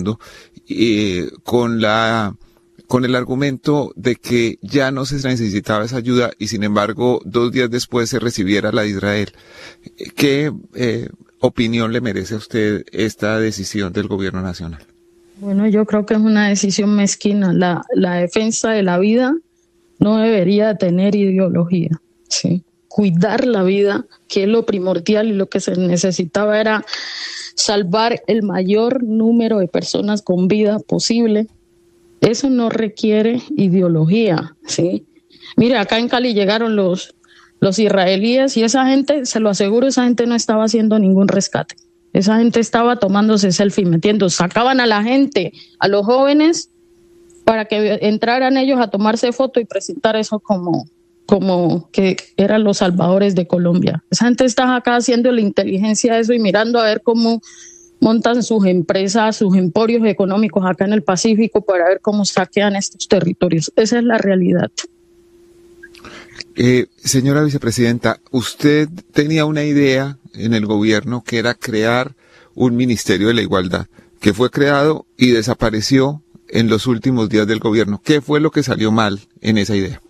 mundo, con el argumento de que ya no se necesitaba esa ayuda y sin embargo 2 días después se recibiera la de Israel. ¿Qué opinión le merece a usted esta decisión del gobierno nacional? Bueno, yo creo que es una decisión mezquina. La defensa de la vida no debería tener ideología, ¿sí? Cuidar la vida, que es lo primordial, y lo que se necesitaba era salvar el mayor número de personas con vida posible. Eso no requiere ideología, ¿sí? Mire, acá en Cali llegaron los israelíes y esa gente, se lo aseguro, esa gente no estaba haciendo ningún rescate. Esa gente estaba tomándose selfie, metiendo, sacaban a la gente, a los jóvenes, para que entraran ellos a tomarse foto y presentar eso como que eran los salvadores de Colombia. Esa gente está acá haciendo la inteligencia de eso y mirando a ver cómo montan sus empresas, sus emporios económicos acá en el Pacífico para ver cómo saquean estos territorios. Esa es la realidad. Señora vicepresidenta, usted tenía una idea en el gobierno que era crear un Ministerio de la Igualdad, que fue creado y desapareció en los últimos días del gobierno. ¿Qué fue lo que salió mal en esa idea?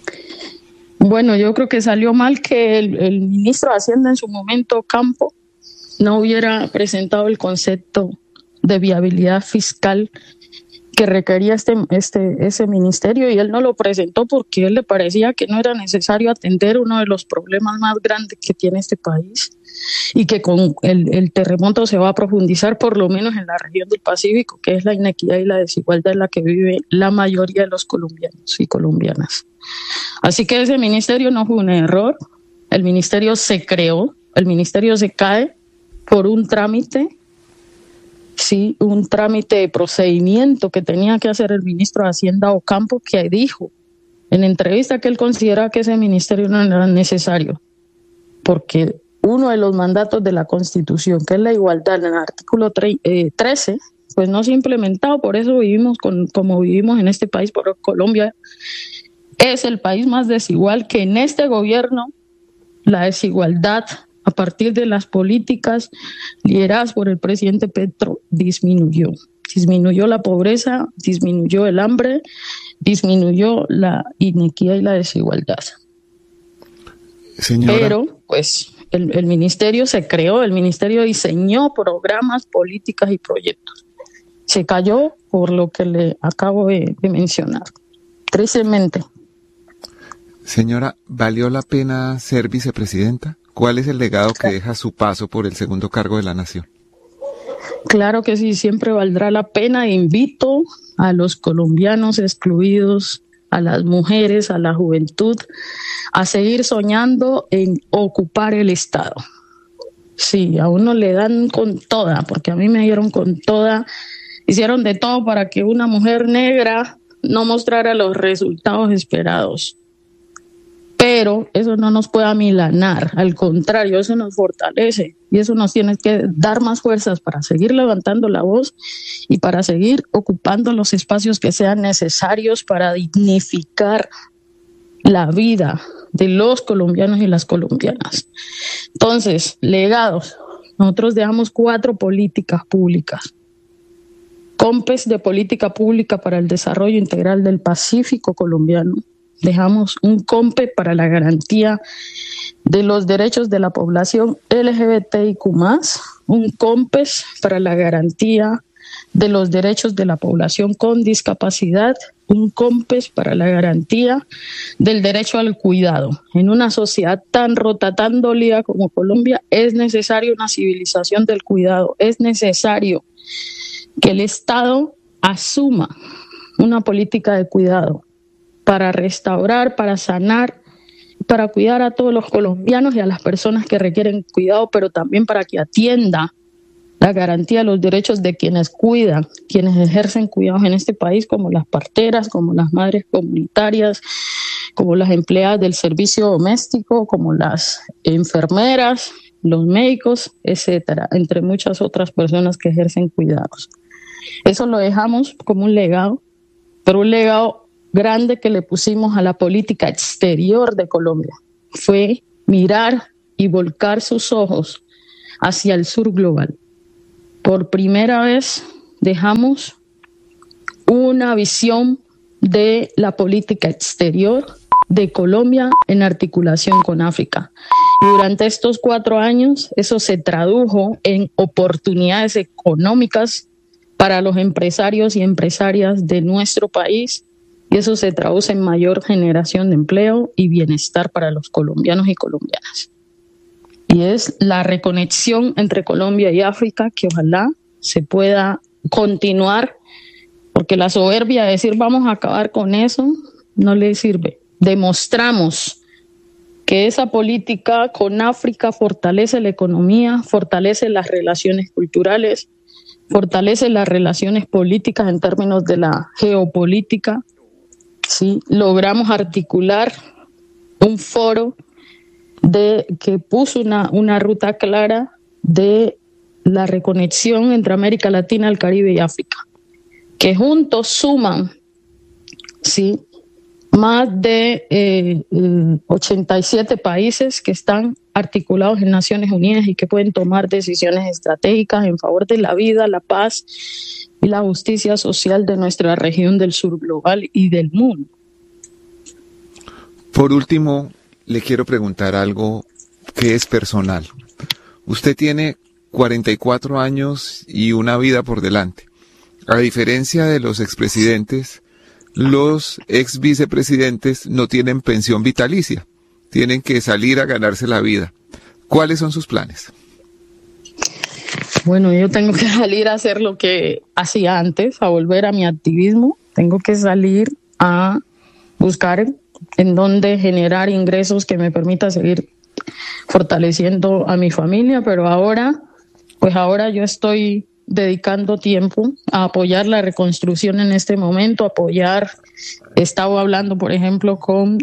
Bueno, yo creo que salió mal que el ministro de Hacienda en su momento, Campo, no hubiera presentado el concepto de viabilidad fiscal que requería ese ministerio, y él no lo presentó porque a él le parecía que no era necesario atender uno de los problemas más grandes que tiene este país y que con el terremoto se va a profundizar, por lo menos en la región del Pacífico, que es la inequidad y la desigualdad en la que vive la mayoría de los colombianos y colombianas. Así que ese ministerio no fue un error, el ministerio se creó, el ministerio se cae por un trámite, sí, un trámite de procedimiento que tenía que hacer el ministro de Hacienda Ocampo, que dijo en entrevista que él consideraba que ese ministerio no era necesario, porque uno de los mandatos de la Constitución, que es la igualdad, en el artículo 13, pues no se ha implementado. Por eso vivimos como vivimos en este país, porque Colombia es el país más desigual, que en este gobierno la desigualdad a partir de las políticas lideradas por el presidente Petro disminuyó. Disminuyó la pobreza, disminuyó el hambre, disminuyó la inequidad y la desigualdad. Señora. Pero, pues, el ministerio se creó, el ministerio diseñó programas, políticas y proyectos. Se cayó por lo que le acabo de mencionar. Tristemente. Señora, ¿valió la pena ser vicepresidenta? ¿Cuál es el legado que deja su paso por el segundo cargo de la nación? Claro que sí, siempre valdrá la pena. Invito a los colombianos excluidos, a las mujeres, a la juventud, a seguir soñando en ocupar el Estado. Sí, a uno le dan con toda, porque a mí me dieron con toda. Hicieron de todo para que una mujer negra no mostrara los resultados esperados. Pero eso no nos puede amilanar, al contrario, eso nos fortalece y eso nos tiene que dar más fuerzas para seguir levantando la voz y para seguir ocupando los espacios que sean necesarios para dignificar la vida de los colombianos y las colombianas. Entonces, legados, nosotros dejamos 4 políticas públicas. COMPES de política pública para el desarrollo integral del Pacífico colombiano. Dejamos un COMPE para la garantía de los derechos de la población LGBTIQ+, un COMPES para la garantía de los derechos de la población con discapacidad, un COMPES para la garantía del derecho al cuidado. En una sociedad tan rota, tan dolida como Colombia, es necesario una civilización del cuidado, es necesario que el Estado asuma una política de cuidado para restaurar, para sanar, para cuidar a todos los colombianos y a las personas que requieren cuidado, pero también para que atienda la garantía de los derechos de quienes cuidan, quienes ejercen cuidados en este país, como las parteras, como las madres comunitarias, como las empleadas del servicio doméstico, como las enfermeras, los médicos, etcétera, entre muchas otras personas que ejercen cuidados. Eso lo dejamos como un legado, pero un legado grande que le pusimos a la política exterior de Colombia fue mirar y volcar sus ojos hacia el sur global. Por primera vez dejamos una visión de la política exterior de Colombia en articulación con África. Y durante estos 4 años, eso se tradujo en oportunidades económicas para los empresarios y empresarias de nuestro país, y eso se traduce en mayor generación de empleo y bienestar para los colombianos y colombianas. Y es la reconexión entre Colombia y África que ojalá se pueda continuar, porque la soberbia de decir vamos a acabar con eso no le sirve. Demostramos que esa política con África fortalece la economía, fortalece las relaciones culturales, fortalece las relaciones políticas en términos de la geopolítica. Sí, logramos articular un foro que puso una ruta clara de la reconexión entre América Latina, el Caribe y África, que juntos suman, sí, más de 87 países que están articulados en Naciones Unidas y que pueden tomar decisiones estratégicas en favor de la vida, la paz y la justicia social de nuestra región del sur global y del mundo. Por último, le quiero preguntar algo que es personal. Usted tiene 44 años y una vida por delante. A diferencia de los expresidentes, los ex vicepresidentes no tienen pensión vitalicia. Tienen que salir a ganarse la vida. ¿Cuáles son sus planes? Bueno, yo tengo que salir a hacer lo que hacía antes, a volver a mi activismo. Tengo que salir a buscar en dónde generar ingresos que me permita seguir fortaleciendo a mi familia, pero ahora yo estoy dedicando tiempo a apoyar la reconstrucción en este momento, he estado hablando, por ejemplo, con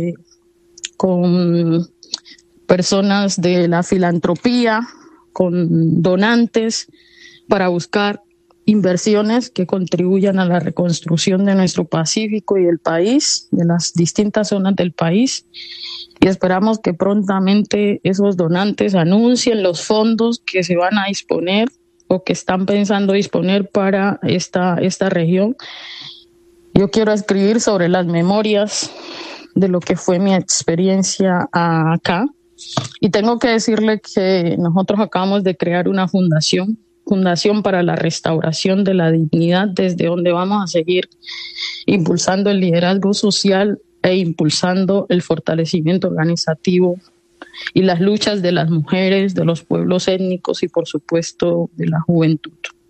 personas de la filantropía, con donantes, para buscar inversiones que contribuyan a la reconstrucción de nuestro Pacífico y del país, de las distintas zonas del país. Y esperamos que prontamente esos donantes anuncien los fondos que se van a disponer o que están pensando disponer para esta región. Yo quiero escribir sobre las memorias de lo que fue mi experiencia acá. Y tengo que decirle que nosotros acabamos de crear una fundación para la restauración de la dignidad, desde donde vamos a seguir impulsando el liderazgo social e impulsando el fortalecimiento organizativo y las luchas de las mujeres, de los pueblos étnicos y, por supuesto, de la juventud.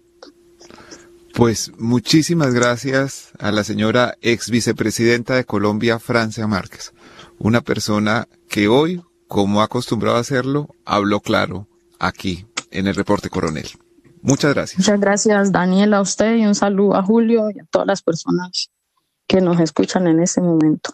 Pues muchísimas gracias a la señora ex vicepresidenta de Colombia, Francia Márquez, una persona que hoy, como ha acostumbrado a hacerlo, habló claro aquí en el Reporte Coronel. Muchas gracias. Muchas gracias, Daniela, a usted, y un saludo a Julio y a todas las personas que nos escuchan en este momento.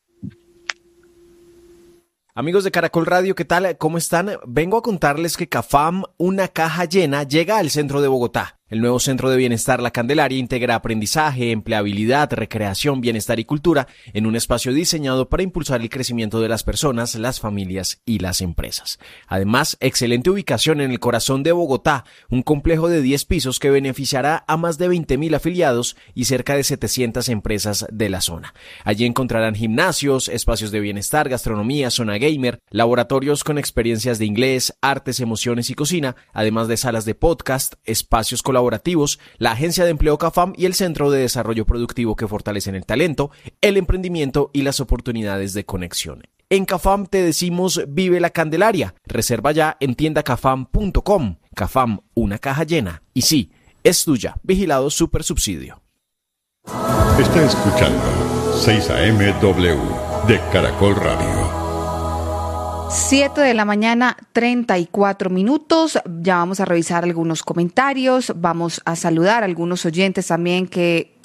Amigos de Caracol Radio, ¿qué tal? ¿Cómo están? Vengo a contarles que CAFAM, una caja llena, llega al centro de Bogotá. El nuevo Centro de Bienestar La Candelaria integra aprendizaje, empleabilidad, recreación, bienestar y cultura en un espacio diseñado para impulsar el crecimiento de las personas, las familias y las empresas. Además, excelente ubicación en el corazón de Bogotá, un complejo de 10 pisos que beneficiará a más de 20.000 afiliados y cerca de 700 empresas de la zona. Allí encontrarán gimnasios, espacios de bienestar, gastronomía, zona gamer, laboratorios con experiencias de inglés, artes, emociones y cocina, además de salas de podcast, espacios colaborativos, la Agencia de Empleo CAFAM y el Centro de Desarrollo Productivo que fortalecen el talento, el emprendimiento y las oportunidades de conexión. En CAFAM te decimos vive la Candelaria. Reserva ya en tiendacafam.com. CAFAM, una caja llena. Y sí, es tuya. Vigilado Supersubsidio. Está escuchando 6 AM-W de Caracol Radio. 7 de la mañana, 34 minutos. Ya vamos a revisar algunos comentarios. Vamos a saludar a algunos oyentes también que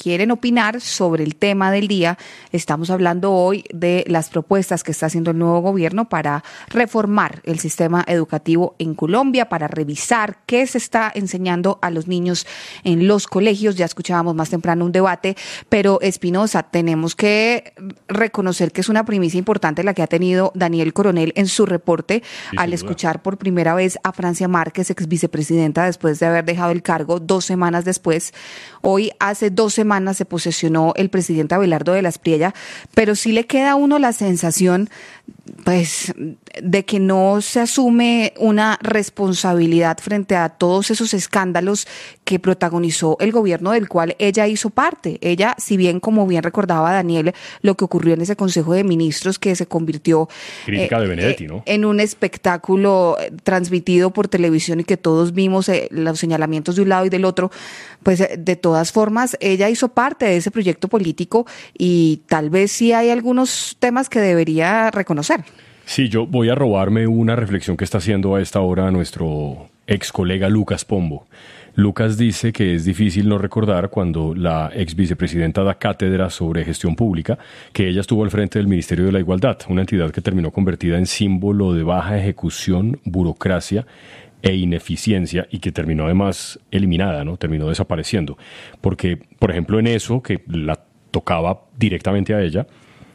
quieren opinar sobre el tema del día. Estamos hablando hoy de las propuestas que está haciendo el nuevo gobierno para reformar el sistema educativo en Colombia, para revisar qué se está enseñando a los niños en los colegios. Ya escuchábamos más temprano un debate, pero Espinosa, tenemos que reconocer que es una primicia importante la que ha tenido Daniel Coronel en su reporte al escuchar por primera vez a Francia Márquez, ex vicepresidenta, después de haber dejado el cargo 2 semanas después. Hoy, hace 2 semanas, se posesionó el presidente Abelardo de la Espriella, pero sí le queda a uno la sensación, pues, de que no se asume una responsabilidad frente a todos esos escándalos que protagonizó el gobierno del cual ella hizo parte. Ella, si bien, como bien recordaba Daniel, lo que ocurrió en ese Consejo de Ministros que se convirtió crítica de Benedetti, ¿no?, en un espectáculo transmitido por televisión y que todos vimos los señalamientos de un lado y del otro, pues de todas formas ella hizo parte de ese proyecto político y tal vez sí hay algunos temas que debería reconocer. Sí, yo voy a robarme una reflexión que está haciendo a esta hora nuestro ex colega Lucas Pombo. Lucas dice que es difícil no recordar cuando la ex vicepresidenta da cátedra sobre gestión pública, que ella estuvo al frente del Ministerio de la Igualdad, una entidad que terminó convertida en símbolo de baja ejecución, burocracia e ineficiencia y que terminó además eliminada, ¿no? Terminó desapareciendo. Porque, por ejemplo, en eso que la tocaba directamente a ella,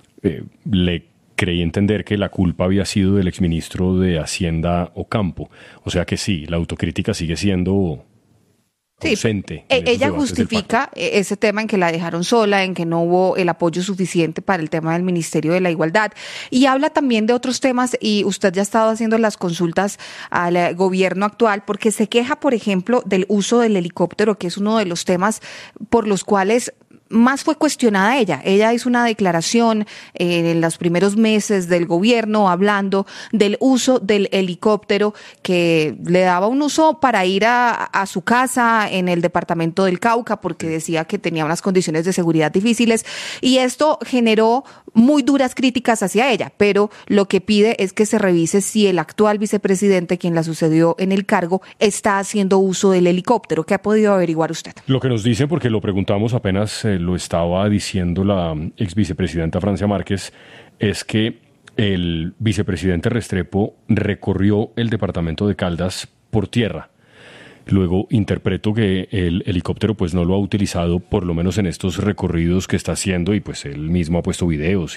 le creí entender que la culpa había sido del exministro de Hacienda Ocampo. O sea que sí, la autocrítica sigue siendo ausente. Sí, ella justifica ese tema en que la dejaron sola, en que no hubo el apoyo suficiente para el tema del Ministerio de la Igualdad. Y habla también de otros temas, y usted ya ha estado haciendo las consultas al gobierno actual, porque se queja, por ejemplo, del uso del helicóptero, que es uno de los temas por los cuales más fue cuestionada ella. Ella hizo una declaración en los primeros meses del gobierno hablando del uso del helicóptero, que le daba un uso para ir a su casa en el departamento del Cauca, porque decía que tenía unas condiciones de seguridad difíciles, y esto generó muy duras críticas hacia ella, pero lo que pide es que se revise si el actual vicepresidente, quien la sucedió en el cargo, está haciendo uso del helicóptero. ¿Qué ha podido averiguar usted? Lo que nos dicen, porque lo preguntamos apenas lo estaba diciendo la ex vicepresidenta Francia Márquez, es que el vicepresidente Restrepo recorrió el departamento de Caldas por tierra. Luego interpreto que el helicóptero pues no lo ha utilizado, por lo menos en estos recorridos que está haciendo, y pues él mismo ha puesto videos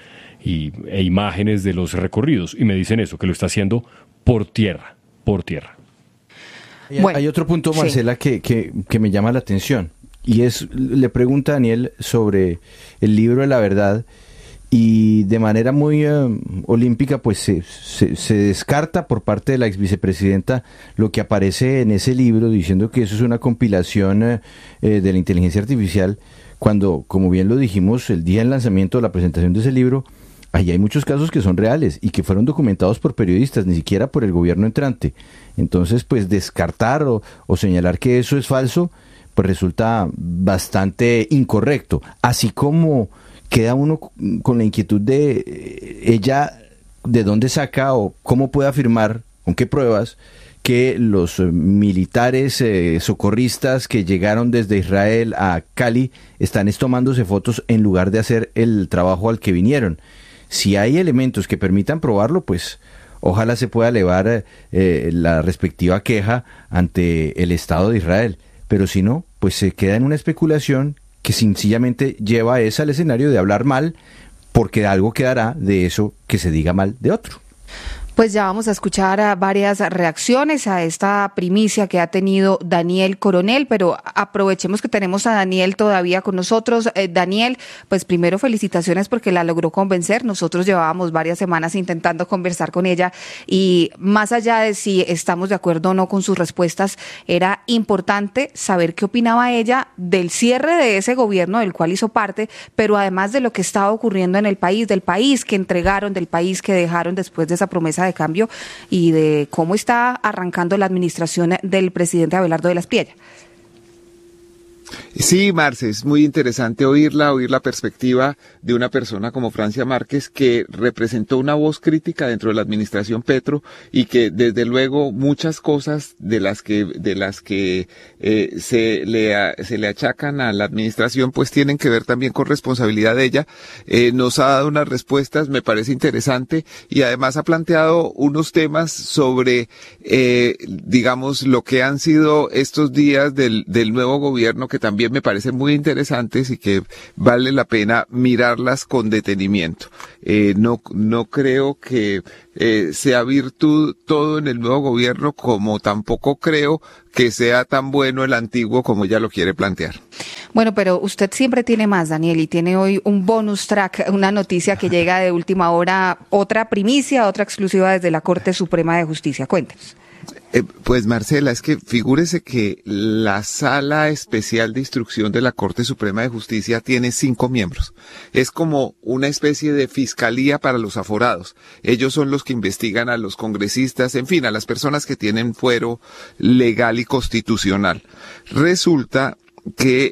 e imágenes de los recorridos, y me dicen eso, que lo está haciendo por tierra. Bueno, hay otro punto, Marcela, sí, que me llama la atención, y le pregunta a Daniel sobre el libro de la verdad, y de manera muy olímpica pues se descarta por parte de la ex vicepresidenta lo que aparece en ese libro, diciendo que eso es una compilación de la inteligencia artificial, cuando, como bien lo dijimos el día del lanzamiento de la presentación de ese libro, ahí hay muchos casos que son reales y que fueron documentados por periodistas, ni siquiera por el gobierno entrante. Entonces, pues descartar o señalar que eso es falso, pues resulta bastante incorrecto, así como queda uno con la inquietud de ella, de dónde saca o cómo puede afirmar, con qué pruebas, que los militares socorristas que llegaron desde Israel a Cali están tomándose fotos en lugar de hacer el trabajo al que vinieron. Si hay elementos que permitan probarlo, pues ojalá se pueda elevar la respectiva queja ante el Estado de Israel. Pero si no, pues se queda en una especulación que sencillamente lleva a esa al escenario de hablar mal, porque algo quedará de eso que se diga mal de otro. Pues ya vamos a escuchar varias reacciones a esta primicia que ha tenido Daniel Coronel, pero aprovechemos que tenemos a Daniel todavía con nosotros. Daniel, pues primero felicitaciones porque la logró convencer. Nosotros llevábamos varias semanas intentando conversar con ella y más allá de si estamos de acuerdo o no con sus respuestas, era importante saber qué opinaba ella del cierre de ese gobierno del cual hizo parte, pero además de lo que estaba ocurriendo en el país, del país que entregaron, del país que dejaron después de esa promesa de cambio y de cómo está arrancando la administración del presidente Abelardo de la Espriella. Sí, Marce, es muy interesante oír la perspectiva de una persona como Francia Márquez, que representó una voz crítica dentro de la administración Petro y que desde luego muchas cosas de las que se le achacan a la administración pues tienen que ver también con responsabilidad de ella. Nos ha dado unas respuestas, me parece interesante, y además ha planteado unos temas sobre digamos lo que han sido estos días del nuevo gobierno, que también me parecen muy interesantes y que vale la pena mirarlas con detenimiento. No creo que sea virtud todo en el nuevo gobierno, como tampoco creo que sea tan bueno el antiguo como ella lo quiere plantear. Bueno, pero usted siempre tiene más, Daniel, y tiene hoy un bonus track, una noticia que llega de última hora, otra primicia, otra exclusiva desde la Corte Suprema de Justicia. Cuéntenos. Pues Marcela, es que figúrese que la Sala Especial de Instrucción de la Corte Suprema de Justicia tiene 5 miembros. Es como una especie de fiscalía para los aforados. Ellos son los que investigan a los congresistas, en fin, a las personas que tienen fuero legal y constitucional. Resulta que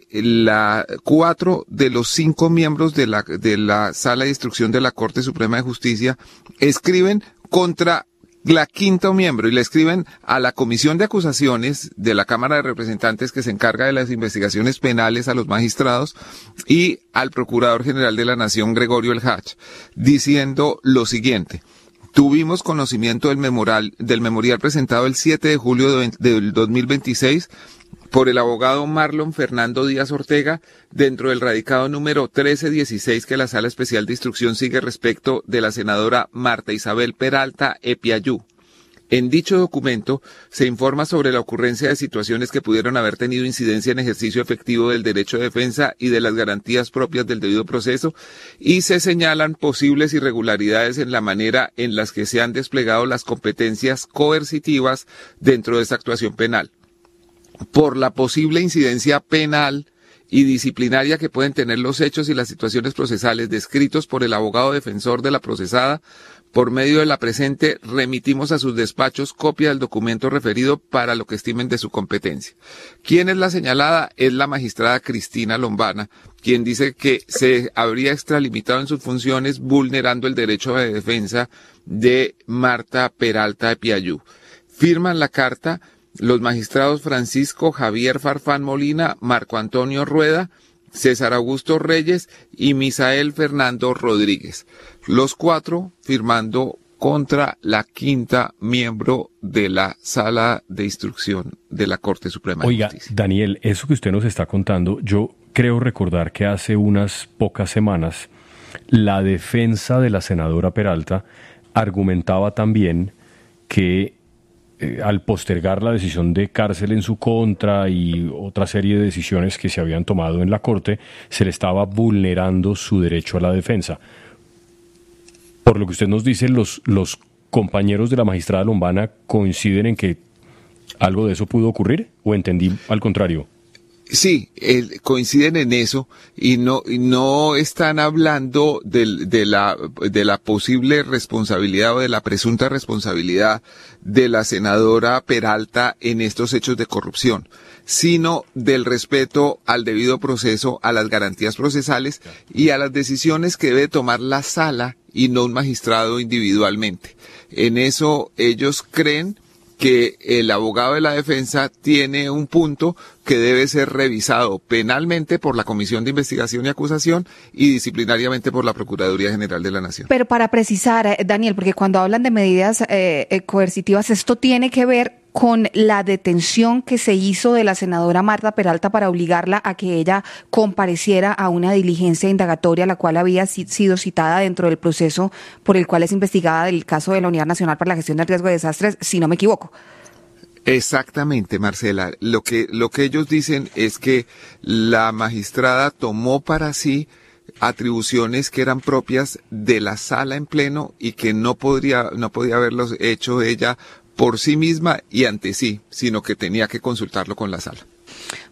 4 de los 5 miembros de la Sala de Instrucción de la Corte Suprema de Justicia escriben contra la quinta miembro, y le escriben a la Comisión de Acusaciones de la Cámara de Representantes, que se encarga de las investigaciones penales, a los magistrados, y al Procurador General de la Nación, Gregorio El Hach, diciendo lo siguiente: tuvimos conocimiento del memorial presentado el 7 de julio del 2026 por el abogado Marlon Fernando Díaz Ortega, dentro del radicado número 1316 que la Sala Especial de Instrucción sigue respecto de la senadora Marta Isabel Peralta Epiayú. En dicho documento se informa sobre la ocurrencia de situaciones que pudieron haber tenido incidencia en ejercicio efectivo del derecho de defensa y de las garantías propias del debido proceso, y se señalan posibles irregularidades en la manera en las que se han desplegado las competencias coercitivas dentro de esta actuación penal, por la posible incidencia penal y disciplinaria que pueden tener los hechos y las situaciones procesales descritos por el abogado defensor de la procesada. Por medio de la presente, remitimos a sus despachos copia del documento referido para lo que estimen de su competencia. ¿Quién es la señalada? Es la magistrada Cristina Lombana, quien dice que se habría extralimitado en sus funciones, vulnerando el derecho de defensa de Marta Peralta Epiayú. Firman la carta los magistrados Francisco Javier Farfán Molina, Marco Antonio Rueda, César Augusto Reyes y Misael Fernando Rodríguez. Los 4 firmando contra la quinta miembro de la Sala de Instrucción de la Corte Suprema de Justicia. Oiga, Daniel, eso que usted nos está contando, yo creo recordar que hace unas pocas semanas la defensa de la senadora Peralta argumentaba también que al postergar la decisión de cárcel en su contra y otra serie de decisiones que se habían tomado en la Corte, se le estaba vulnerando su derecho a la defensa. Por lo que usted nos dice, los compañeros de la magistrada Lombana coinciden en que algo de eso pudo ocurrir, ¿o entendí al contrario? Sí, coinciden en eso y no están hablando de la posible responsabilidad o de la presunta responsabilidad de la senadora Peralta en estos hechos de corrupción, sino del respeto al debido proceso, a las garantías procesales y a las decisiones que debe tomar la sala y no un magistrado individualmente. En eso ellos creen que el abogado de la defensa tiene un punto que debe ser revisado penalmente por la Comisión de Investigación y Acusación y disciplinariamente por la Procuraduría General de la Nación. Pero para precisar, Daniel, porque cuando hablan de medidas coercitivas, esto tiene que ver con la detención que se hizo de la senadora Marta Peralta para obligarla a que ella compareciera a una diligencia indagatoria, la cual había sido citada dentro del proceso por el cual es investigada del caso de la Unidad Nacional para la Gestión del Riesgo de Desastres, si no me equivoco. Exactamente, Marcela. Lo que ellos dicen es que la magistrada tomó para sí atribuciones que eran propias de la sala en pleno y que no podía haberlos hecho ella por sí misma y ante sí, sino que tenía que consultarlo con la sala.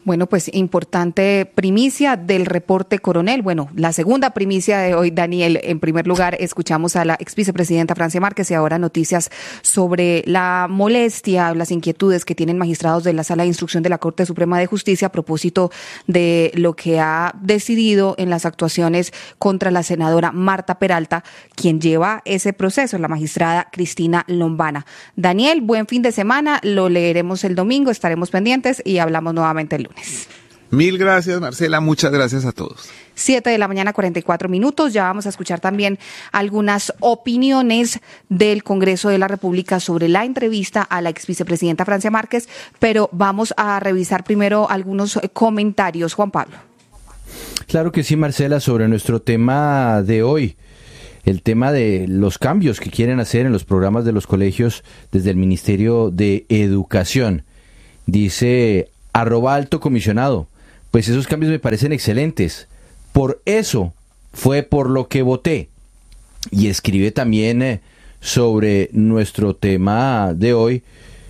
Bueno, pues importante primicia del reporte coronel. Bueno, la segunda primicia de hoy, Daniel. En primer lugar, escuchamos a la ex vicepresidenta Francia Márquez y ahora noticias sobre la molestia, las inquietudes que tienen magistrados de la Sala de Instrucción de la Corte Suprema de Justicia a propósito de lo que ha decidido en las actuaciones contra la senadora Marta Peralta, quien lleva ese proceso, la magistrada Cristina Lombana. Daniel, buen fin de semana. Lo leeremos el domingo, estaremos pendientes y hablamos nuevamente el lunes. Mil gracias, Marcela. Muchas gracias a todos. 7:44 a.m. Ya vamos a escuchar también algunas opiniones del Congreso de la República sobre la entrevista a la ex vicepresidenta Francia Márquez, pero vamos a revisar primero algunos comentarios. Juan Pablo. Claro que sí, Marcela, sobre nuestro tema de hoy. El tema de los cambios que quieren hacer en los programas de los colegios desde el Ministerio de Educación. Dice @altocomisionado, pues esos cambios me parecen excelentes. Por eso fue por lo que voté. Y escribe también sobre nuestro tema de hoy,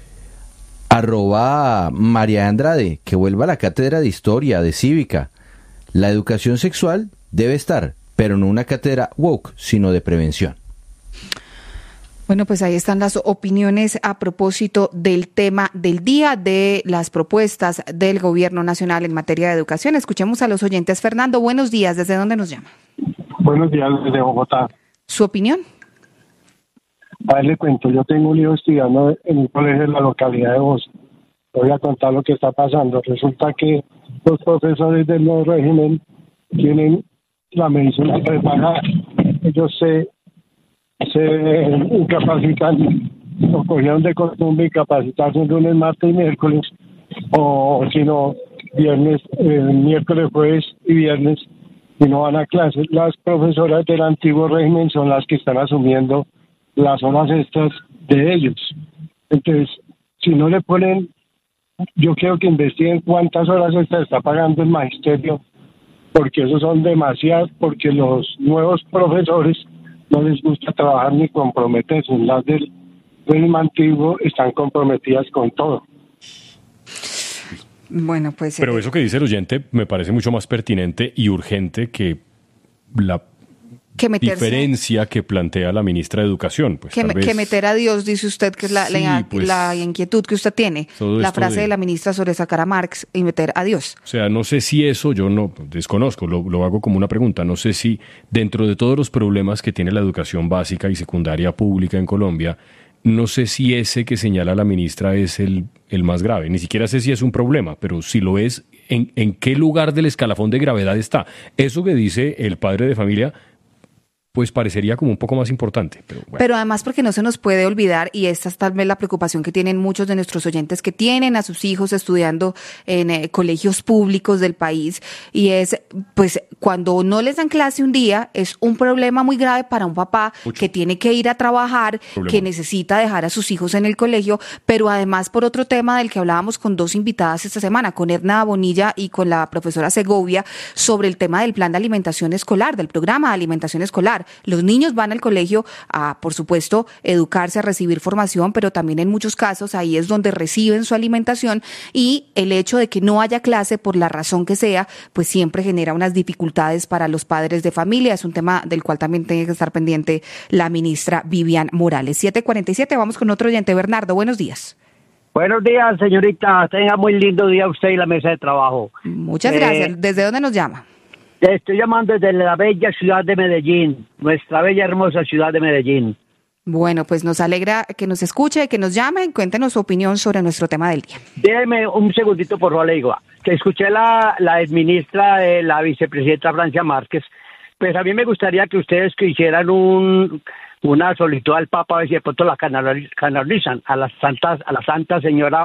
@María Andrade, que vuelva a la cátedra de historia, de cívica. La educación sexual debe estar, pero no una cátedra woke, sino de prevención. Bueno, pues ahí están las opiniones a propósito del tema del día, de las propuestas del Gobierno Nacional en materia de educación. Escuchemos a los oyentes. Fernando, buenos días. ¿Desde dónde nos llama? Buenos días, desde Bogotá. ¿Su opinión? A ver, le cuento. Yo tengo un hijo estudiando en un colegio de la localidad de Bosa. Voy a contar lo que está pasando. Resulta que los profesores del nuevo régimen tienen la medicina prepagada. Ellos se incapacitan o cogieron de costumbre incapacitarse lunes, martes y miércoles, o si no, miércoles, jueves y viernes, y no van a clases. Las profesoras del antiguo régimen son las que están asumiendo las horas extras de ellos. Entonces, si no le ponen, yo quiero que investiguen cuántas horas extras está pagando el magisterio, porque esos son demasiadas, porque los nuevos profesores no les gusta trabajar ni comprometerse. Las del régimen antiguo están comprometidas con todo. Bueno, pues... Pero eso que dice el oyente me parece mucho más pertinente y urgente que la diferencia que plantea la ministra de Educación. Pues, que meter a Dios, dice usted, que es la inquietud que usted tiene. La frase de la ministra sobre sacar a Marx y meter a Dios. O sea, no sé si eso, yo no desconozco, lo hago como una pregunta, no sé si dentro de todos los problemas que tiene la educación básica y secundaria pública en Colombia, no sé si ese que señala la ministra es el más grave. Ni siquiera sé si es un problema, pero si lo es, ¿en qué lugar del escalafón de gravedad está? Eso que dice el padre de familia, pues parecería como un poco más importante. Pero además porque no se nos puede olvidar, y esta es tal vez la preocupación que tienen muchos de nuestros oyentes que tienen a sus hijos estudiando en colegios públicos del país, y es, pues, cuando no les dan clase un día, es un problema muy grave para un papá que tiene que ir a trabajar, que necesita dejar a sus hijos en el colegio, pero además por otro tema del que hablábamos con dos invitadas esta semana, con Edna Bonilla y con la profesora Segovia, sobre el tema del plan de alimentación escolar, del programa de alimentación escolar. Los niños van al colegio a, por supuesto, educarse, a recibir formación, pero también en muchos casos ahí es donde reciben su alimentación, y el hecho de que no haya clase por la razón que sea, pues siempre genera unas dificultades para los padres de familia. Es un tema del cual también tiene que estar pendiente la ministra Vivian Morales. 7:47, vamos con otro oyente. Bernardo, buenos días. Buenos días, señorita. Tenga muy lindo día usted y la mesa de trabajo. Muchas gracias. ¿Desde dónde nos llama? Estoy llamando desde la bella ciudad de Medellín, nuestra bella hermosa ciudad de Medellín. Bueno, pues nos alegra que nos escuche, que nos llame y cuéntenos su opinión sobre nuestro tema del día. Déjeme un segundito, por favor, le digo. Que escuché la exministra de la vicepresidenta Francia Márquez. Pues a mí me gustaría que ustedes que hicieran una solicitud al Papa, a ver si de pronto la canalizan a la santa señora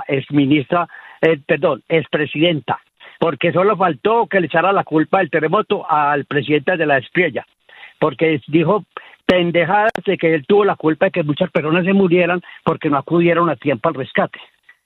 expresidenta. Porque solo faltó que le echara la culpa del terremoto al presidente de la Espriella, porque dijo pendejadas de que él tuvo la culpa de que muchas personas se murieran porque no acudieron a tiempo al rescate.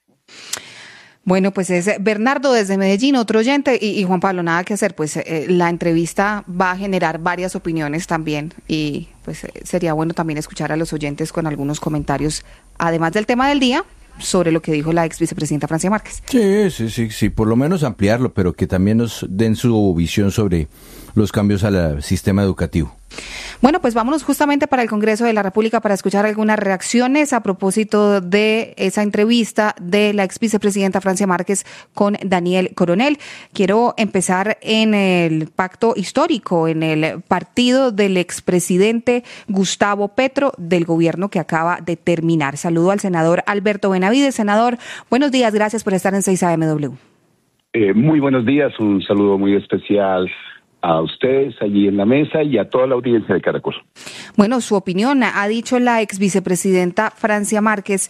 Bueno, pues es Bernardo desde Medellín, otro oyente, y Juan Pablo, nada que hacer, pues la entrevista va a generar varias opiniones también, y pues sería bueno también escuchar a los oyentes con algunos comentarios, además del tema del día, sobre lo que dijo la ex vicepresidenta Francia Márquez. Sí, por lo menos ampliarlo, pero que también nos den su visión sobre los cambios al sistema educativo. Bueno, pues vámonos justamente para el Congreso de la República para escuchar algunas reacciones a propósito de esa entrevista de la ex vicepresidenta Francia Márquez con Daniel Coronel. Quiero empezar en el pacto histórico, en el partido del expresidente Gustavo Petro del gobierno que acaba de terminar. Saludo al senador Alberto Benavides. Senador, buenos días, gracias por estar en 6AMW. Muy buenos días, un saludo muy especial a ustedes allí en la mesa y a toda la audiencia de Caracol. Bueno, su opinión. Ha dicho la ex vicepresidenta Francia Márquez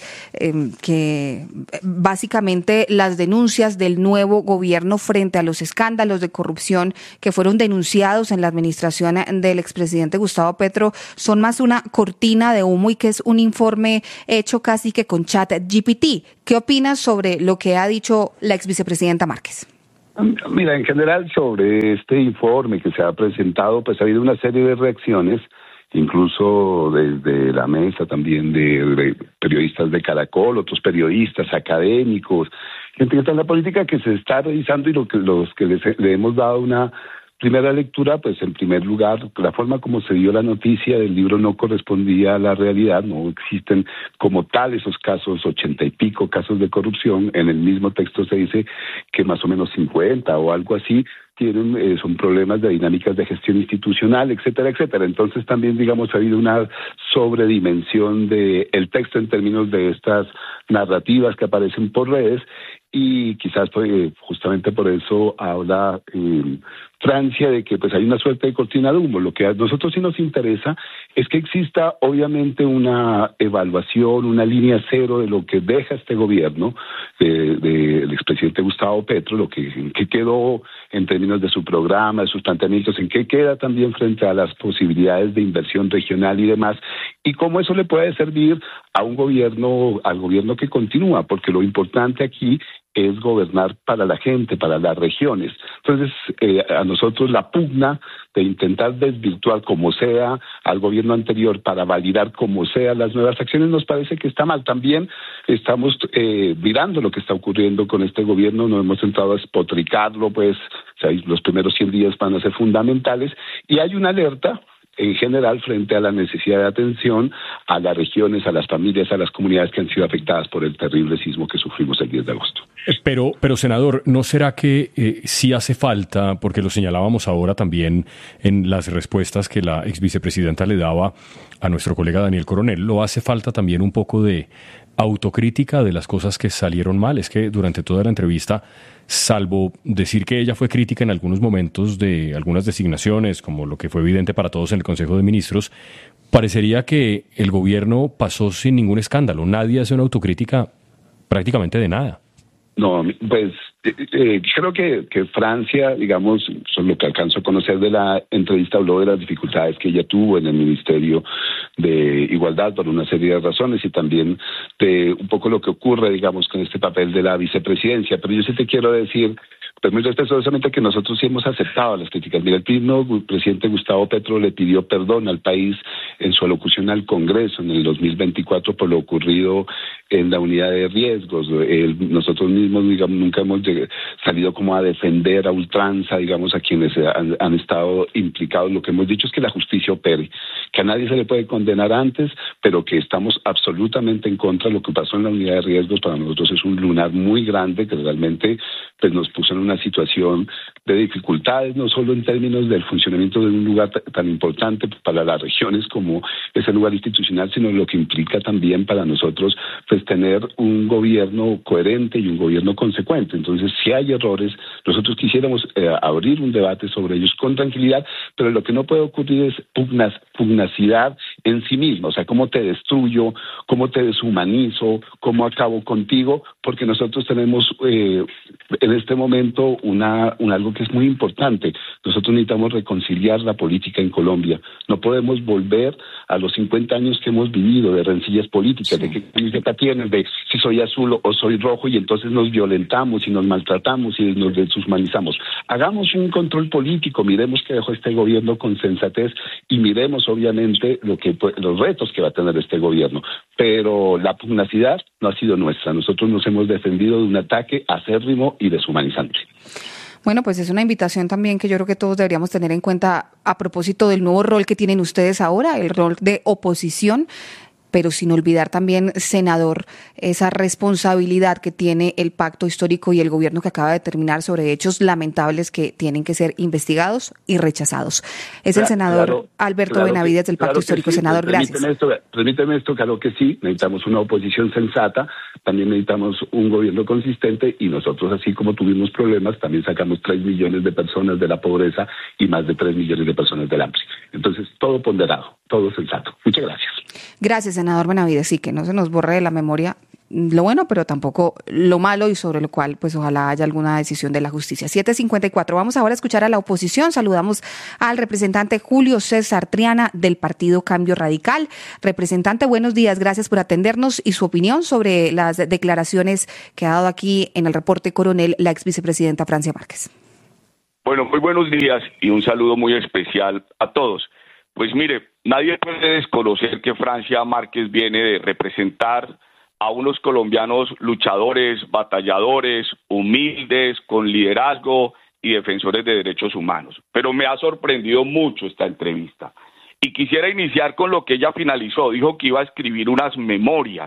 que básicamente las denuncias del nuevo gobierno frente a los escándalos de corrupción que fueron denunciados en la administración del expresidente Gustavo Petro son más una cortina de humo y que es un informe hecho casi que con ChatGPT. ¿Qué opinas sobre lo que ha dicho la ex vicepresidenta Márquez? Mira, en general sobre este informe que se ha presentado, pues ha habido una serie de reacciones, incluso desde la mesa también de periodistas de Caracol, otros periodistas, académicos, gente que está en la política que se está revisando y los que le hemos dado una primera lectura, pues en primer lugar, la forma como se dio la noticia del libro no correspondía a la realidad, no existen como tal esos casos, 80 y pico casos de corrupción, en el mismo texto se dice que más o menos 50 o algo así, son problemas de dinámicas de gestión institucional, etcétera, etcétera. Entonces también, digamos, ha habido una sobredimensión del texto en términos de estas narrativas que aparecen por redes y quizás justamente por eso habla Francia de que pues hay una suerte de cortina de humo. Lo que a nosotros sí nos interesa es que exista obviamente una evaluación, una línea cero de lo que deja este gobierno del expresidente Gustavo Petro, lo que quedó en términos de su programa, de sus planteamientos, en qué queda también frente a las posibilidades de inversión regional y demás, y cómo eso le puede servir a un gobierno, al gobierno que continúa, porque lo importante aquí es gobernar para la gente, para las regiones. Entonces, a nosotros la pugna de intentar desvirtuar como sea al gobierno anterior para validar como sea las nuevas acciones nos parece que está mal. También estamos mirando lo que está ocurriendo con este gobierno, no hemos entrado a despotricarlo, pues o sea, los primeros 100 días van a ser fundamentales y hay una alerta en general frente a la necesidad de atención a las regiones, a las familias, a las comunidades que han sido afectadas por el terrible sismo que sufrimos el 10 de agosto. Pero senador, ¿no será que sí hace falta, porque lo señalábamos ahora también en las respuestas que la ex vicepresidenta le daba a nuestro colega Daniel Coronel, ¿lo hace falta también un poco de autocrítica de las cosas que salieron mal? Es que durante toda la entrevista, salvo decir que ella fue crítica en algunos momentos de algunas designaciones, como lo que fue evidente para todos en el Consejo de Ministros, parecería que el gobierno pasó sin ningún escándalo. Nadie hace una autocrítica prácticamente de nada. No, pues creo que Francia, digamos, son lo que alcanzo a conocer de la entrevista, habló de las dificultades que ella tuvo en el Ministerio de Igualdad por una serie de razones y también de un poco lo que ocurre, digamos, con este papel de la vicepresidencia. Pero yo sí te quiero decir, pues muy respetuosamente, que nosotros sí hemos aceptado las críticas. Mira, el presidente Gustavo Petro le pidió perdón al país en su alocución al Congreso en el 2024 por lo ocurrido en la unidad de riesgos. Nosotros mismos, digamos, nunca hemos salido como a defender a ultranza, digamos, a quienes han estado implicados. Lo que hemos dicho es que la justicia opere, que a nadie se le puede condenar antes, pero que estamos absolutamente en contra de lo que pasó en la unidad de riesgos. Para nosotros es un lunar muy grande que realmente pues nos puso en una situación de dificultades, no solo en términos del funcionamiento de un lugar tan importante para las regiones como ese lugar institucional, sino lo que implica también para nosotros pues tener un gobierno coherente y un gobierno consecuente. Entonces, si hay errores, nosotros quisiéramos abrir un debate sobre ellos con tranquilidad, pero lo que no puede ocurrir es pugnacidad en sí mismo, o sea, cómo te destruyo, cómo te deshumanizo, cómo acabo contigo, porque nosotros tenemos en este momento algo que es muy importante. Nosotros necesitamos reconciliar la política en Colombia. No podemos volver a los 50 años que hemos vivido de rencillas políticas, de qué camiseta tienes, de si soy azul o soy rojo, y entonces nos violentamos y nos maltratamos y nos deshumanizamos. Hagamos un control político, miremos qué dejó este gobierno con sensatez y miremos obviamente lo que los retos que va a tener este gobierno. Pero la pugnacidad no ha sido nuestra. Nosotros nos hemos defendido de un ataque acérrimo y deshumanizante. Bueno, pues es una invitación también que yo creo que todos deberíamos tener en cuenta a propósito del nuevo rol que tienen ustedes ahora, el rol de oposición, pero sin olvidar también, senador, esa responsabilidad que tiene el pacto histórico y el gobierno que acaba de terminar sobre hechos lamentables que tienen que ser investigados y rechazados. Es el senador Alberto Benavides del pacto histórico. Sí. Senador, gracias. Permíteme esto, claro que sí, necesitamos una oposición sensata, también necesitamos un gobierno consistente y nosotros, así como tuvimos problemas, también sacamos 3 millones de personas de la pobreza y más de 3 millones de personas del hambre. Entonces, todo ponderado, todo sensato. Muchas gracias. Gracias, senador Benavides. Sí, que no se nos borre de la memoria lo bueno, pero tampoco lo malo, y sobre lo cual pues ojalá haya alguna decisión de la justicia. 7:54. Vamos ahora a escuchar a la oposición. Saludamos al representante Julio César Triana del Partido Cambio Radical. Representante, buenos días, gracias por atendernos y su opinión sobre las declaraciones que ha dado aquí en el reporte Coronel la ex vicepresidenta Francia Márquez. Bueno, muy buenos días y un saludo muy especial a todos. Pues mire, nadie puede desconocer que Francia Márquez viene de representar a unos colombianos luchadores, batalladores, humildes, con liderazgo y defensores de derechos humanos. Pero me ha sorprendido mucho esta entrevista. Y quisiera iniciar con lo que ella finalizó. Dijo que iba a escribir unas memorias.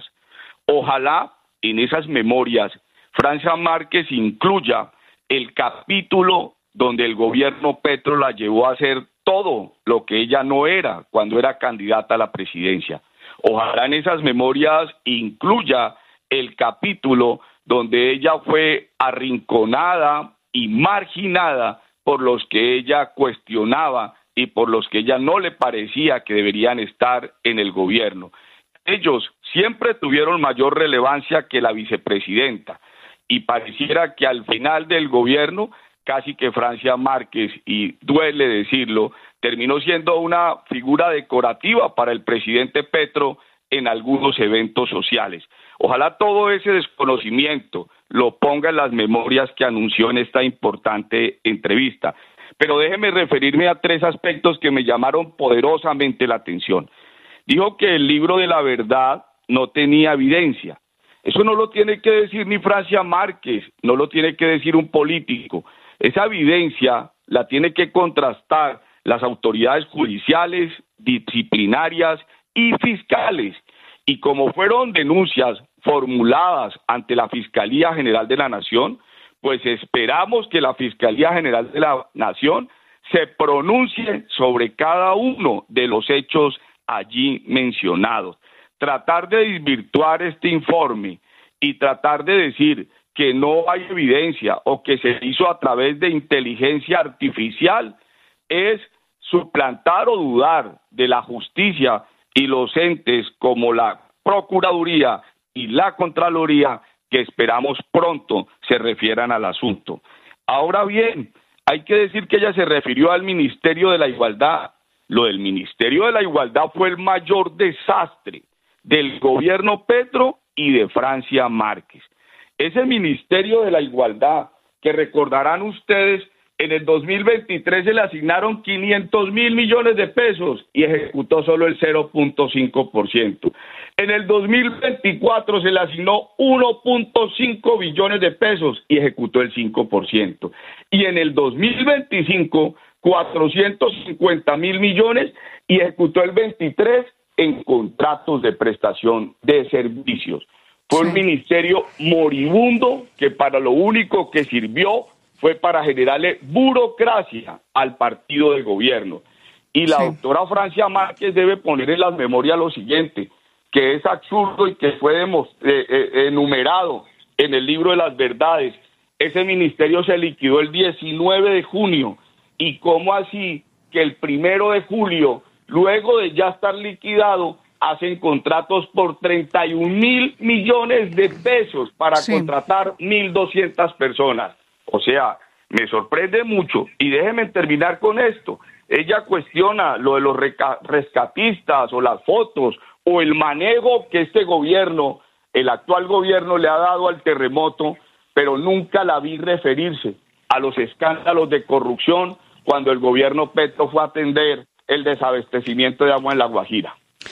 Ojalá en esas memorias Francia Márquez incluya el capítulo donde el gobierno Petro la llevó a hacer todo lo que ella no era cuando era candidata a la presidencia. Ojalá en esas memorias incluya el capítulo donde ella fue arrinconada y marginada por los que ella cuestionaba y por los que ella no le parecía que deberían estar en el gobierno. Ellos siempre tuvieron mayor relevancia que la vicepresidenta y pareciera que al final del gobierno casi que Francia Márquez, y duele decirlo, terminó siendo una figura decorativa para el presidente Petro en algunos eventos sociales. Ojalá todo ese desconocimiento lo ponga en las memorias que anunció en esta importante entrevista. Pero déjeme referirme a 3 aspectos que me llamaron poderosamente la atención. Dijo que el libro de la verdad no tenía evidencia. Eso no lo tiene que decir ni Francia Márquez, no lo tiene que decir un político. Esa evidencia la tiene que contrastar las autoridades judiciales, disciplinarias y fiscales. Y como fueron denuncias formuladas ante la Fiscalía General de la Nación, pues esperamos que la Fiscalía General de la Nación se pronuncie sobre cada uno de los hechos allí mencionados. Tratar de desvirtuar este informe y tratar de decir que no hay evidencia o que se hizo a través de inteligencia artificial es suplantar o dudar de la justicia y los entes como la Procuraduría y la Contraloría, que esperamos pronto se refieran al asunto. Ahora bien, hay que decir que ella se refirió al Ministerio de la Igualdad. Lo del Ministerio de la Igualdad fue el mayor desastre del gobierno Petro y de Francia Márquez. Ese Ministerio de la Igualdad, que recordarán ustedes, en el 2023 se le asignaron 500.000 millones de pesos y ejecutó solo el 0.5%. En el 2024 se le asignó 1.5 billones de pesos y ejecutó el 5%. Y en el 2025, 450.000 millones y ejecutó el 23% en contratos de prestación de servicios. Fue un ministerio moribundo que para lo único que sirvió fue para generarle burocracia al partido de gobierno. Y la doctora Francia Márquez debe poner en las memorias lo siguiente, que es absurdo y que fue enumerado en el libro de las verdades. Ese ministerio se liquidó el 19 de junio. ¿Y cómo así que el 1 de julio, luego de ya estar liquidado, hacen contratos por 31.000 millones de pesos para contratar 1.200 personas? O sea, me sorprende mucho. Y déjenme terminar con esto. Ella cuestiona lo de los rescatistas o las fotos o el manejo que este gobierno, el actual gobierno, le ha dado al terremoto, pero nunca la vi referirse a los escándalos de corrupción cuando el gobierno Petro fue a atender el desabastecimiento de agua en La Guajira.